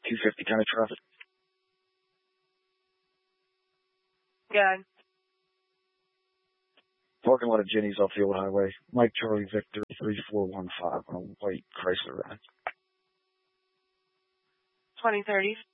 250 kind of traffic. Good. Parking lot of Jenny's off the old highway. Mike Charlie Victor 3415 on a white Chrysler van. 2030.